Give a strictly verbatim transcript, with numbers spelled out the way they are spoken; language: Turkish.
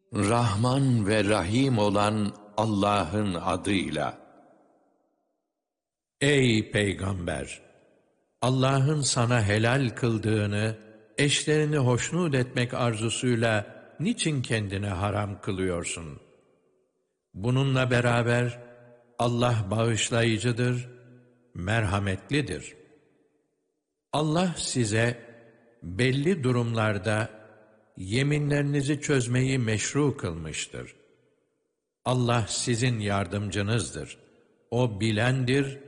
Rahman ve Rahim olan Allah'ın adıyla. Ey Peygamber! Allah'ın sana helal kıldığını, eşlerini hoşnut etmek arzusuyla niçin kendine haram kılıyorsun? Bununla beraber Allah bağışlayıcıdır, merhametlidir. Allah size belli durumlarda yeminlerinizi çözmeyi meşru kılmıştır. Allah sizin yardımcınızdır. O bilendir,